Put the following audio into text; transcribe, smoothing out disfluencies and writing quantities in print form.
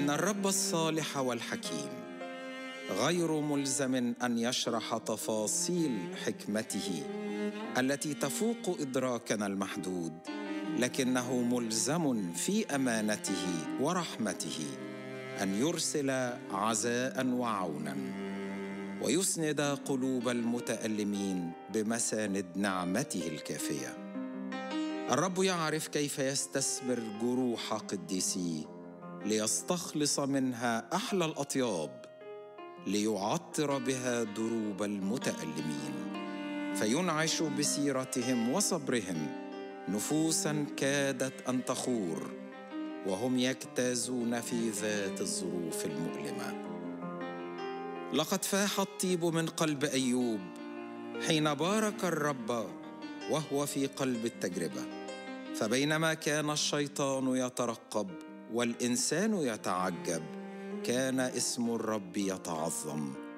إن الرب الصالح والحكيم غير ملزم أن يشرح تفاصيل حكمته التي تفوق إدراكنا المحدود، لكنه ملزم في أمانته ورحمته أن يرسل عزاء وعونا ويسند قلوب المتألمين بمساند نعمته الكافية. الرب يعرف كيف يستثمر جروح قديسيه ليستخلص منها أحلى الأطياب ليعطر بها دروب المتألمين، فينعش بسيرتهم وصبرهم نفوسا كادت أن تخور وهم يجتازون في ذات الظروف المؤلمة. لقد فاح الطيب من قلب أيوب حين بارك الرب وهو في قلب التجربة، فبينما كان الشيطان يترقب والإنسان يتعجب كان اسم الرب يتعظم،